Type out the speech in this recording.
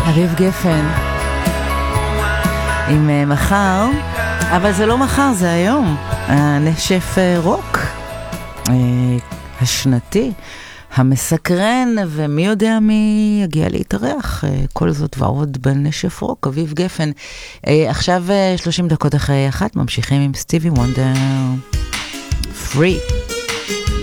אביב גפן עם מחר, אבל זה לא מחר, זה היום. הנשף רוק השנתי המסקרן, ומי יודע מי יגיע להתארח. כל זאת ועוד בנשף רוק, אביב גפן. עכשיו 30 דקות אחרי 1, ממשיכים עם סטיבי וונדר. Free.